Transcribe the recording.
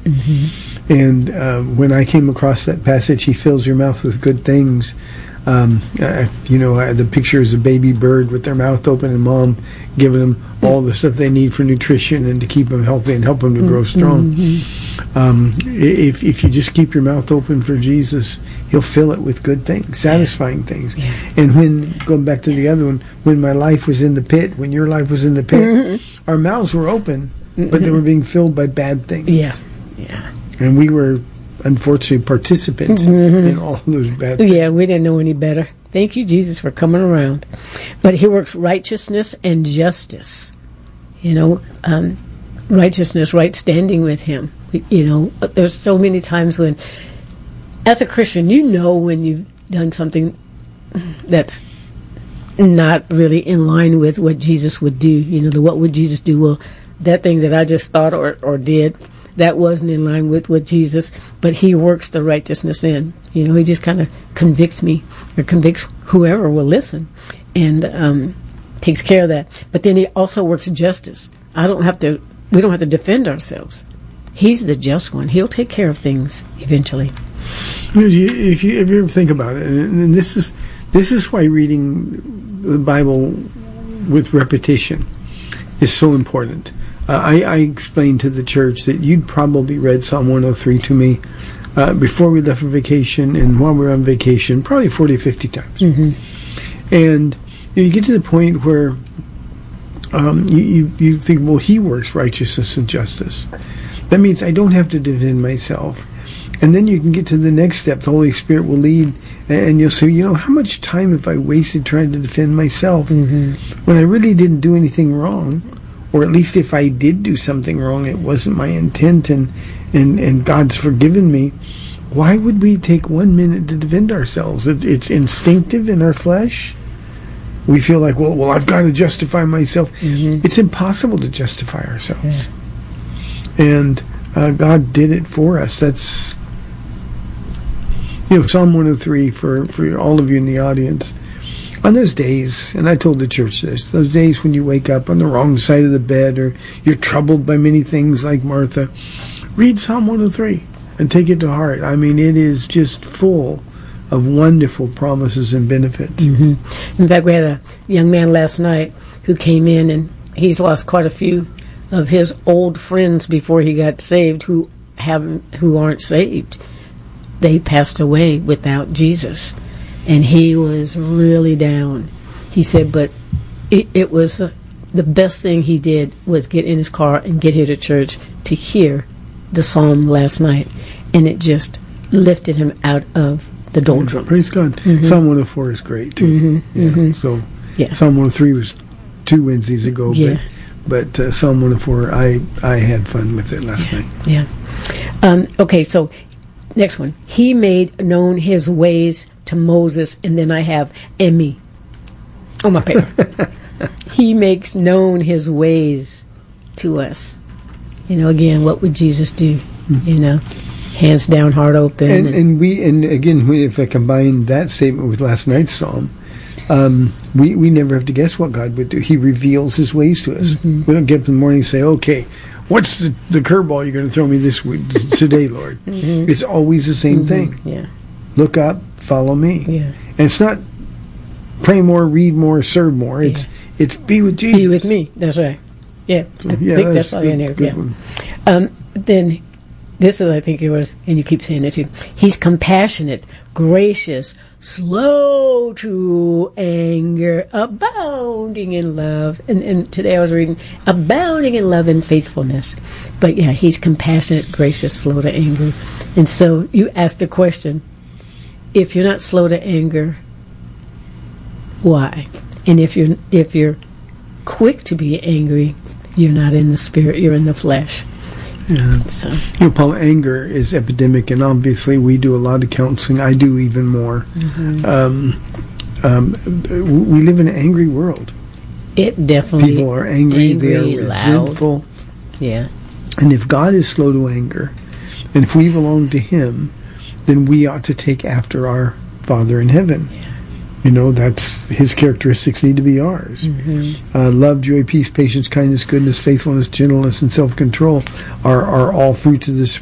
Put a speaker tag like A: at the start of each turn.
A: And when I came across that passage, he fills your mouth with good things. The picture is a baby bird with their mouth open and mom giving them all the stuff they need for nutrition and to keep them healthy and help them to grow strong. If you just keep your mouth open for Jesus, he'll fill it with good things, satisfying things. And when, going back to the other one, when my life was in the pit, when your life was in the pit, our mouths were open, but they were being filled by bad things. And we were, unfortunately, participants in all of those bad things.
B: Yeah, we didn't know any better. Thank you, Jesus, for coming around. But he works righteousness and justice. Righteousness, right standing with him. There's so many times when, as a Christian, when you've done something that's not really in line with what Jesus would do. What would Jesus do? Well, that thing that I just thought or did, that wasn't in line with Jesus, but he works the righteousness in. He just kind of convicts me, or convicts whoever will listen, and takes care of that. But then he also works justice. We don't have to defend ourselves. He's the just one. He'll take care of things eventually.
A: If you ever think about it, and this is why reading the Bible with repetition is so important. I explained to the church that you'd probably read Psalm 103 to me before we left for vacation and while we were on vacation, probably 40 or 50 times. And you get to the point where you think, well, he works righteousness and justice. That means I don't have to defend myself. And then you can get to the next step. The Holy Spirit will lead, and you'll say, how much time have I wasted trying to defend myself when I really didn't do anything wrong? Or at least if I did do something wrong, it wasn't my intent, and God's forgiven me. Why would we take 1 minute to defend ourselves? It's instinctive in our flesh. We feel like, well, I've got to justify myself. It's impossible to justify ourselves. And God did it for us. That's, Psalm 103 for all of you in the audience. On those days, and I told the church this, those days when you wake up on the wrong side of the bed or you're troubled by many things like Martha, read Psalm 103 and take it to heart. I mean, it is just full of wonderful promises and benefits.
B: In fact, we had a young man last night who came in, and he's lost quite a few of his old friends before he got saved who aren't saved. They passed away without Jesus. And he was really down. He said, but it was the best thing he did was get in his car and get here to church to hear the psalm last night. And it just lifted him out of the doldrums.
A: Praise God. Psalm 104 is great, too. So Psalm 103 was 2 Wednesdays ago. But Psalm 104, I had fun with it last night.
B: Okay, so next one. He made known his ways to Moses, and then I have Emmy on my paper. He makes known his ways to us. Again, what would Jesus do? Hands down, heart open.
A: And again, if I combine that statement with last night's psalm, we never have to guess what God would do. He reveals his ways to us. We don't get up in the morning and say, okay, what's the curveball you're going to throw me this week, today, Lord? It's always the same thing. Look up, follow me. And it's not pray more, read more, serve more. It's be with Jesus.
B: Be with me. That's right. I think that's all in there. Then this is, I think, yours, and you keep saying it too. He's compassionate, gracious, slow to anger, abounding in love. And today I was reading, abounding in love and faithfulness. But he's compassionate, gracious, slow to anger. And so you ask the question, if you're not slow to anger, why? And if you're quick to be angry, you're not in the spirit, you're in the flesh.
A: Paul, anger is epidemic, and obviously we do a lot of counseling. I do even more. We live in an angry world.
B: It definitely
A: people are angry, they are resentful.
B: Loud.
A: And if God is slow to anger, and if we belong to Him, then we ought to take after our Father in heaven. That's His characteristics need to be ours. Love, joy, peace, patience, kindness, goodness, faithfulness, gentleness, and self-control are all fruits of the Spirit.